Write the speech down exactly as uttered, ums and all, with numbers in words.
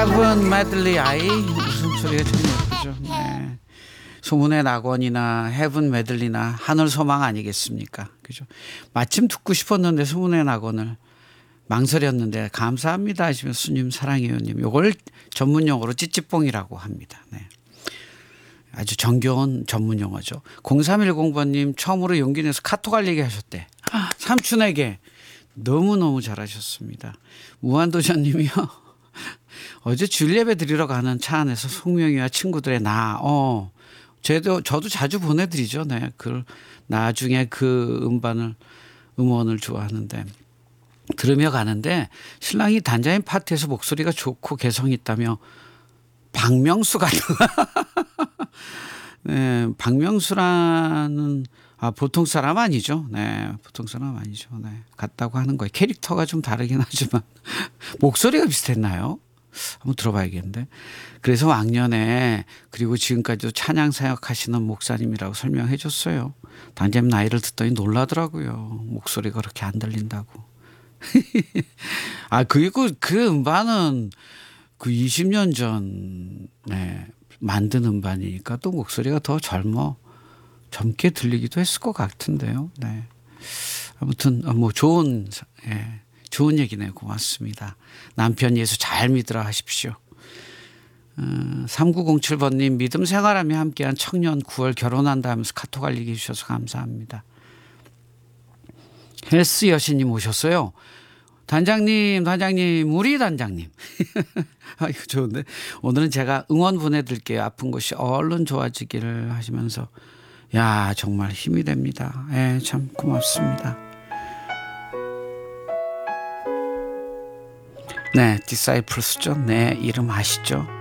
헤븐 메들리 아이 웃음소리가 참 예쁘죠. 네. 소문의 낙원이나 헤븐 메들리나 하늘 소망 아니겠습니까? 그죠? 마침 듣고 싶었는데 소문의 낙원을 망설였는데 감사합니다 하시면 수님 사랑해요님. 이걸 전문 용어로 찌찌뽕이라고 합니다. 네. 아주 정겨운 전문 용어죠. 공삼일공 번님 처음으로 용기 내서 카톡 알리게 하셨대. 삼촌에게 너무너무 잘하셨습니다. 무한도전님이요. 어제 주일 예배 드리러 가는 차 안에서 송명이와 친구들의 나, 어, 저도, 저도 자주 보내드리죠. 네. 그, 나중에 그 음반을, 음원을 좋아하는데. 들으며 가는데 신랑이 단장님 파트에서 목소리가 좋고 개성이 있다며 박명수 같은, 네. 박명수라는 아, 보통 사람 아니죠. 네. 보통 사람 아니죠. 네. 같다고 하는 거예요. 캐릭터가 좀 다르긴 하지만 목소리가 비슷했나요? 한번 들어봐야겠는데. 그래서 왕년에 그리고 지금까지도 찬양 사역하시는 목사님이라고 설명해 줬어요. 단장님 나이를 듣더니 놀라더라고요. 목소리가 그렇게 안 들린다고. 아, 그리고 그 음반은 그 이십 년 전, 네, 만든 음반이니까 또 목소리가 더 젊어, 젊게 들리기도 했을 것 같은데요. 네. 아무튼, 뭐 좋은, 예, 좋은 얘기네요. 고맙습니다. 남편 예수 잘 믿으라 하십시오. 어, 삼구공칠 번님 믿음 생활하며 함께한 청년 구월 결혼한다 하면서 카톡 알리게 해주셔서 감사합니다. 헬스 여신님 오셨어요. 단장님, 단장님, 우리 단장님. 아, 이거 좋은데. 오늘은 제가 응원 보내드릴게요. 아픈 곳이 얼른 좋아지기를 하시면서. 야, 정말 힘이 됩니다. 예, 참 고맙습니다. 네, 디사이플스죠. 네, 이름 아시죠?